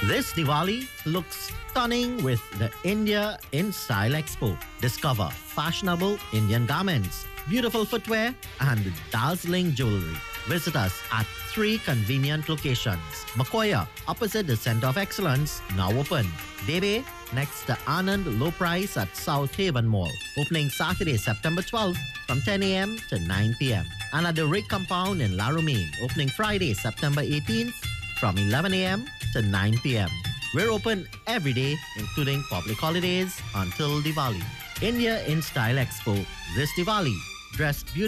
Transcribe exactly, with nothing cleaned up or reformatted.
This Diwali looks stunning with the India in Style Expo. Discover fashionable Indian garments, beautiful footwear, and dazzling jewelry. Visit us at three convenient locations. Makoya, opposite the Center of Excellence, now open. Debe, next to Anand Low Price at South Haven Mall. Opening Saturday, September twelfth from ten a.m. to nine p.m. And at the Rig Compound in La Rumine, opening Friday, September eighteenth from eleven a.m. to nine p.m. We're open every day, including public holidays, until Diwali. India in Style Expo. This Diwali, dress beautifully.